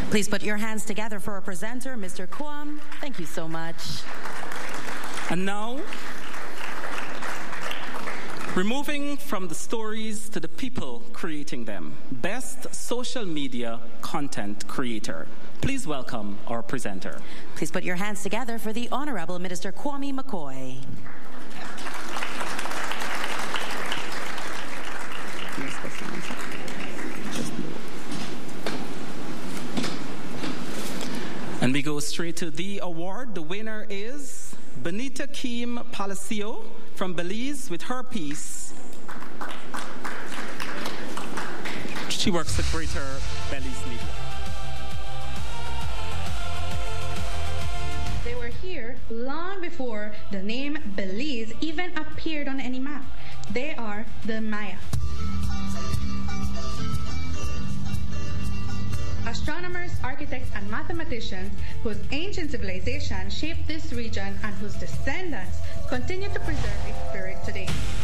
Please put your hands together for our presenter, Mr. Kwam. Thank you so much. And now, removing from the stories to the people creating them, Best Social Media Content Creator. Please welcome our presenter. Please put your hands together for the Honorable Minister Kwame McCoy. And we go straight to the award. The winner is Benita Kim Palacio from Belize with her piece. She works at Greater Belize Media. They were here long before the name Belize even appeared on any map. They are the Maya. Astronomers, architects, and mathematicians whose ancient civilization shaped this region and whose descendants continue to preserve its spirit today.